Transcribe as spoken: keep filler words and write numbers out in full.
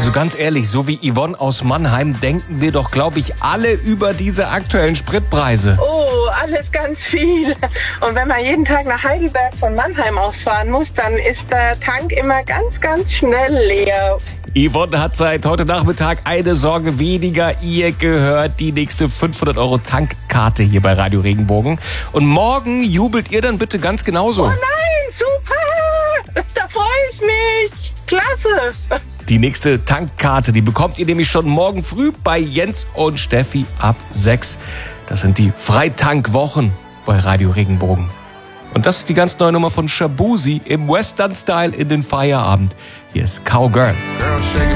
Also ganz ehrlich, so wie Yvonne aus Mannheim denken wir doch, glaube ich, alle über diese aktuellen Spritpreise. Oh, alles ganz viel. Und wenn man jeden Tag nach Heidelberg von Mannheim ausfahren muss, dann ist der Tank immer ganz, ganz schnell leer. Yvonne hat seit heute Nachmittag eine Sorge weniger. Ihr gehört die nächste fünfhundert Euro Tankkarte hier bei Radio Regenbogen. Und morgen jubelt ihr dann bitte ganz genauso. Oh nein, super! Da freue ich mich. Klasse. Die nächste Tankkarte, die bekommt ihr nämlich schon morgen früh bei Jens und Steffi ab sechs. Das sind die Freitankwwochen bei Radio Regenbogen. Und das ist die ganz neue Nummer von Shaboozey im Western-Style in den Feierabend. Hier ist Cowgirl.